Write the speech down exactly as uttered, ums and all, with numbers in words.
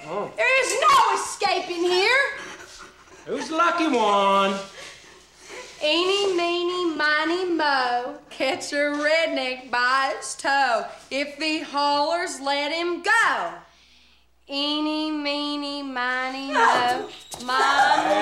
Oh. There is no escaping here. Who's the lucky one? Eeny, meeny, miny, mo, catch a redneck by his toe. If he hollers, let him go. Eeny, meeny, miny, mo, my